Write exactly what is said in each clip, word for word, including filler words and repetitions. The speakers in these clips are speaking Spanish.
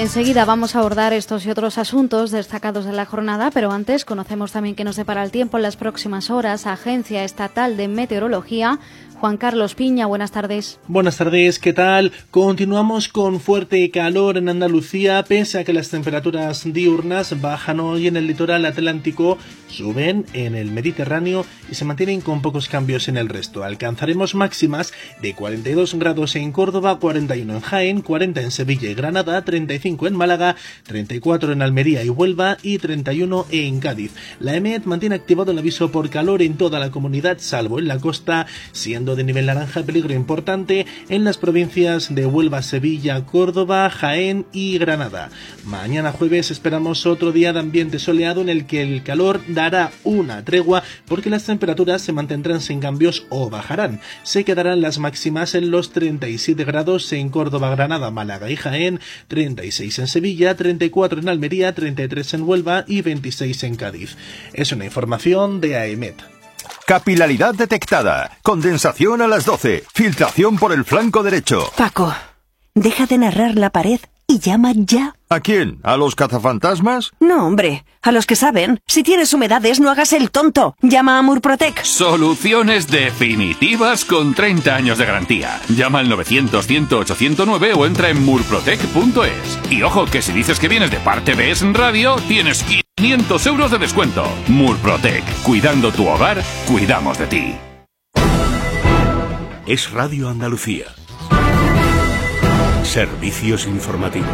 Enseguida vamos a abordar estos y otros asuntos destacados de la jornada, pero antes conocemos también qué nos depara el tiempo en las próximas horas. Agencia Estatal de Meteorología. Juan Carlos Piña, buenas tardes. Buenas tardes, ¿qué tal? Continuamos con fuerte calor en Andalucía, pese a que las temperaturas diurnas bajan hoy en el litoral atlántico, suben en el Mediterráneo y se mantienen con pocos cambios en el resto. Alcanzaremos máximas de cuarenta y dos grados en Córdoba, cuarenta y uno en Jaén, cuarenta en Sevilla y Granada, treinta y cinco en Málaga, treinta y cuatro en Almería y Huelva y treinta y uno en Cádiz. La EMET mantiene activado el aviso por calor en toda la comunidad, salvo en la costa, siendo de nivel naranja peligro importante en las provincias de Huelva, Sevilla, Córdoba, Jaén y Granada. Mañana jueves esperamos otro día de ambiente soleado en el que el calor dará una tregua porque las temperaturas se mantendrán sin cambios o bajarán. Se quedarán las máximas en los treinta y siete grados en Córdoba, Granada, Málaga y Jaén, treinta y seis en Sevilla, treinta y cuatro en Almería, treinta y tres en Huelva y veintiséis en Cádiz. Es una información de AEMET. Capilaridad detectada. Condensación a las doce. Filtración por el flanco derecho. Paco, deja de narrar la pared y llama ya. ¿A quién? ¿A los cazafantasmas? No, hombre, a los que saben. Si tienes humedades, no hagas el tonto. Llama a Murprotec. Soluciones definitivas con treinta años de garantía. Llama al novecientos, cien, ocho cero nueve o entra en murprotec punto es. Y ojo, que si dices que vienes de parte de Es Radio, tienes quinientos euros de descuento. Murprotec. Cuidando tu hogar, cuidamos de ti. Es Radio Andalucía. Servicios informativos.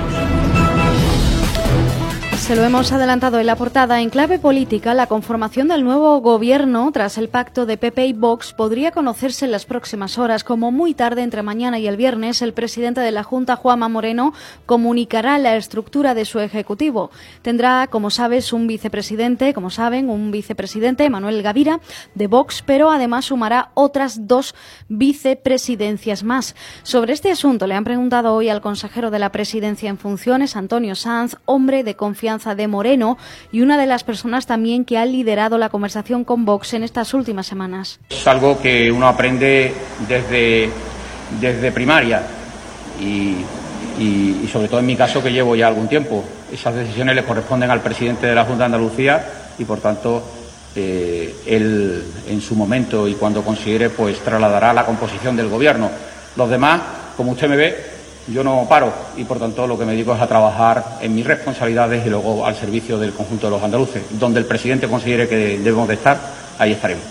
Se lo hemos adelantado en la portada. En clave política, la conformación del nuevo gobierno tras el pacto de P P y Vox podría conocerse en las próximas horas. Como muy tarde, entre mañana y el viernes, el presidente de la Junta, Juanma Moreno, comunicará la estructura de su ejecutivo. Tendrá, como sabes, un vicepresidente, como saben, un vicepresidente, Manuel Gavira, de Vox, pero además sumará otras dos vicepresidencias más. Sobre este asunto le han preguntado hoy al consejero de la Presidencia en funciones, Antonio Sanz, hombre de confianza de Moreno y una de las personas también que ha liderado la conversación con Vox en estas últimas semanas. Es algo que uno aprende desde, desde primaria y, y, y sobre todo en mi caso, que llevo ya algún tiempo. Esas decisiones le corresponden al presidente de la Junta de Andalucía y por tanto eh, él en su momento y cuando considere pues trasladará la composición del gobierno. Los demás, como usted me ve, yo no paro y, por tanto, lo que me dedico es a trabajar en mis responsabilidades y luego al servicio del conjunto de los andaluces. Donde el presidente considere que debemos de estar, ahí estaremos.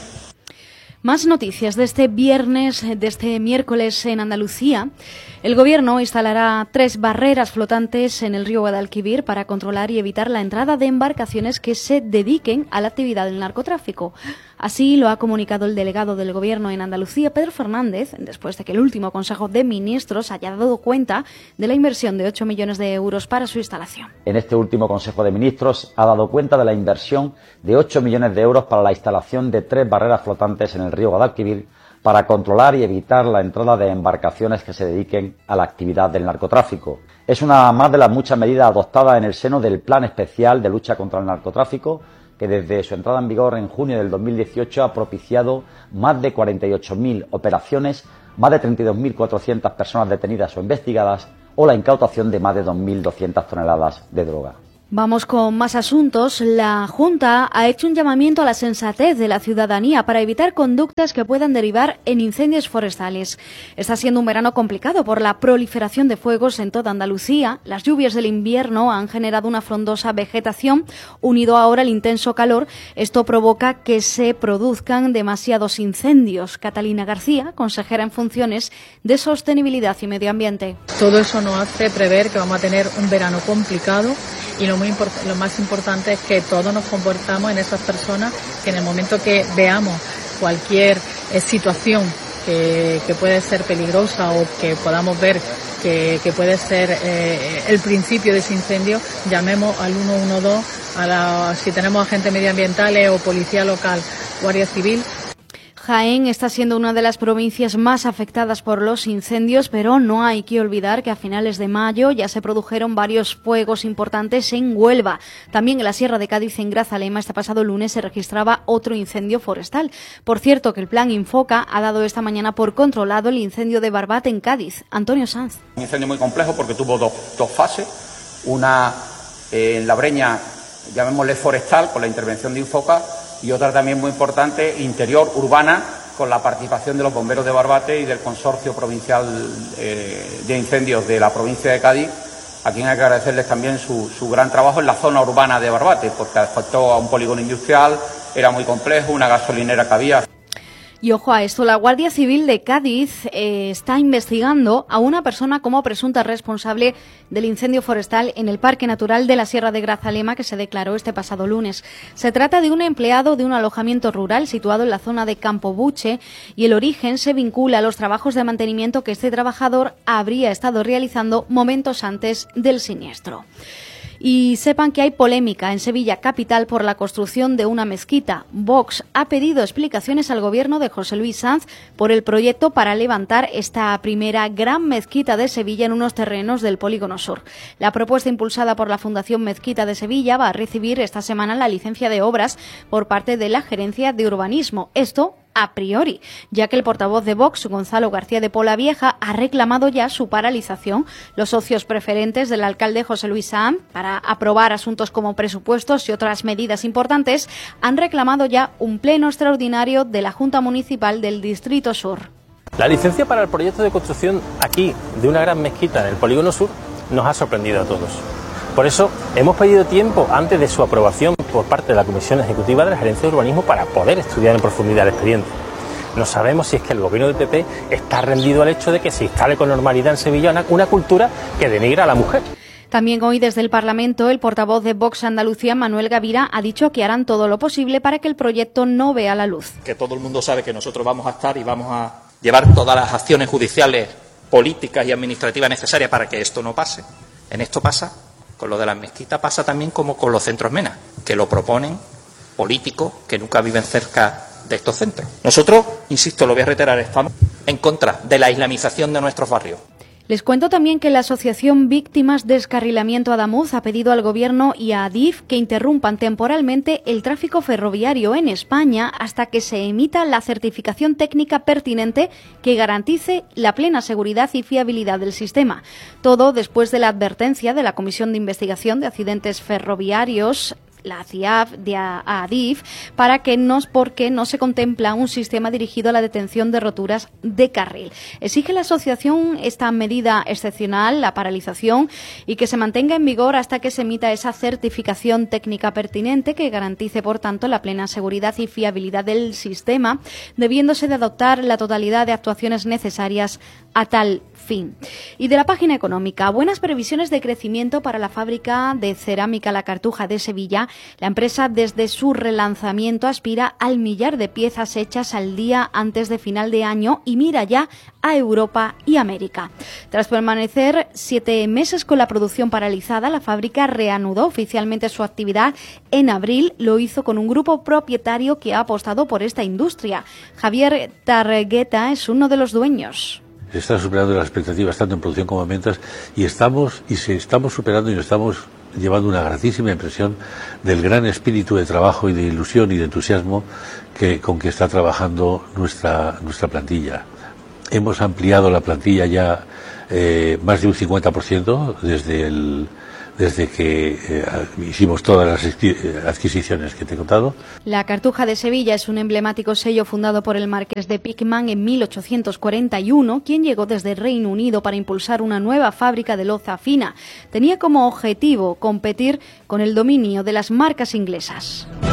Más noticias de este viernes, de este miércoles en Andalucía. El Gobierno instalará tres barreras flotantes en el río Guadalquivir para controlar y evitar la entrada de embarcaciones que se dediquen a la actividad del narcotráfico. Así lo ha comunicado el delegado del Gobierno en Andalucía, Pedro Fernández, después de que el último Consejo de Ministros haya dado cuenta de la inversión de ocho millones de euros para su instalación. En este último Consejo de Ministros ha dado cuenta de la inversión de ocho millones de euros para la instalación de tres barreras flotantes en el río Guadalquivir para controlar y evitar la entrada de embarcaciones que se dediquen a la actividad del narcotráfico. Es una más de las muchas medidas adoptadas en el seno del Plan Especial de Lucha contra el Narcotráfico, que desde su entrada en vigor en junio del dos mil dieciocho ha propiciado más de cuarenta y ocho mil operaciones, más de treinta y dos mil cuatrocientas personas detenidas o investigadas o la incautación de más de dos mil doscientas toneladas de droga. Vamos con más asuntos. La Junta ha hecho un llamamiento a la sensatez de la ciudadanía para evitar conductas que puedan derivar en incendios forestales. Está siendo un verano complicado por la proliferación de fuegos en toda Andalucía. Las lluvias del invierno han generado una frondosa vegetación, unido ahora al intenso calor. Esto provoca que se produzcan demasiados incendios. Catalina García, consejera en funciones de Sostenibilidad y Medio Ambiente. Todo eso nos hace prever que vamos a tener un verano complicado. Y lo, muy import- lo más importante es que todos nos comportamos en esas personas que en el momento que veamos cualquier eh, situación que, que puede ser peligrosa o que podamos ver que, que puede ser eh, el principio de ese incendio, llamemos al uno uno dos, a la, si tenemos agentes medioambientales o policía local, guardia civil. Jaén está siendo una de las provincias más afectadas por los incendios, pero no hay que olvidar que a finales de mayo ya se produjeron varios fuegos importantes en Huelva. También en la Sierra de Cádiz, en Grazalema, este pasado lunes se registraba otro incendio forestal. Por cierto, que el Plan Infoca ha dado esta mañana por controlado el incendio de Barbate en Cádiz. Antonio Sanz. Un incendio muy complejo porque tuvo dos, dos fases. una eh, en La Breña, llamémosle forestal, con la intervención de Infoca, y otra también muy importante, interior, urbana, con la participación de los bomberos de Barbate y del Consorcio Provincial eh, de Incendios de la provincia de Cádiz, a quien hay que agradecerles también su, su gran trabajo en la zona urbana de Barbate, porque afectó a un polígono industrial, era muy complejo, una gasolinera que había. Y ojo a esto, la Guardia Civil de Cádiz eh, está investigando a una persona como presunta responsable del incendio forestal en el Parque Natural de la Sierra de Grazalema que se declaró este pasado lunes. Se trata de un empleado de un alojamiento rural situado en la zona de Campo Buche y el origen se vincula a los trabajos de mantenimiento que este trabajador habría estado realizando momentos antes del siniestro. Y sepan que hay polémica en Sevilla capital por la construcción de una mezquita. Vox ha pedido explicaciones al gobierno de José Luis Sanz por el proyecto para levantar esta primera gran mezquita de Sevilla en unos terrenos del Polígono Sur. La propuesta impulsada por la Fundación Mezquita de Sevilla va a recibir esta semana la licencia de obras por parte de la Gerencia de Urbanismo. Esto a priori, ya que el portavoz de Vox, Gonzalo García de Polavieja, ha reclamado ya su paralización. Los socios preferentes del alcalde José Luis Sanz, para aprobar asuntos como presupuestos y otras medidas importantes, han reclamado ya un pleno extraordinario de la Junta Municipal del Distrito Sur. La licencia para el proyecto de construcción aquí de una gran mezquita en el Polígono Sur nos ha sorprendido a todos. Por eso hemos pedido tiempo antes de su aprobación por parte de la Comisión Ejecutiva de la Gerencia de Urbanismo para poder estudiar en profundidad el expediente. No sabemos si es que el gobierno del P P está rendido al hecho de que se instale con normalidad en Sevilla una, una cultura que denigra a la mujer. También hoy desde el Parlamento el portavoz de Vox Andalucía, Manuel Gavira, ha dicho que harán todo lo posible para que el proyecto no vea la luz. Que todo el mundo sabe que nosotros vamos a estar y vamos a llevar todas las acciones judiciales, políticas y administrativas necesarias para que esto no pase. En esto pasa. Con lo de las mezquitas pasa también como con los centros MENA, que lo proponen políticos que nunca viven cerca de estos centros. Nosotros, insisto, lo voy a reiterar, estamos en contra de la islamización de nuestros barrios. Les cuento también que la Asociación Víctimas Descarrilamiento Adamuz ha pedido al Gobierno y a Adif que interrumpan temporalmente el tráfico ferroviario en España hasta que se emita la certificación técnica pertinente que garantice la plena seguridad y fiabilidad del sistema. Todo después de la advertencia de la Comisión de Investigación de Accidentes Ferroviarios, la C I A F, de Adif, para que no, porque no se contempla un sistema dirigido a la detención de roturas de carril. Exige la asociación esta medida excepcional, la paralización, y que se mantenga en vigor hasta que se emita esa certificación técnica pertinente que garantice, por tanto, la plena seguridad y fiabilidad del sistema, debiéndose de adoptar la totalidad de actuaciones necesarias a tal fin. Y de la página económica, buenas previsiones de crecimiento para la fábrica de cerámica La Cartuja de Sevilla. La empresa, desde su relanzamiento, aspira al millar de piezas hechas al día antes de final de año y mira ya a Europa y América. Tras permanecer siete meses con la producción paralizada, la fábrica reanudó oficialmente su actividad en abril. Lo hizo con un grupo propietario que ha apostado por esta industria. Javier Targueta es uno de los dueños. Se están superando las expectativas tanto en producción como en ventas y estamos y se estamos superando y nos estamos llevando una gratísima impresión del gran espíritu de trabajo y de ilusión y de entusiasmo que con que está trabajando nuestra nuestra plantilla. Hemos ampliado la plantilla ya eh, más de un cincuenta por ciento desde el desde que eh, hicimos todas las adquisiciones que te he contado. La Cartuja de Sevilla es un emblemático sello fundado por el marqués de Pickman en mil ochocientos cuarenta y uno, quien llegó desde Reino Unido para impulsar una nueva fábrica de loza fina. Tenía como objetivo competir con el dominio de las marcas inglesas.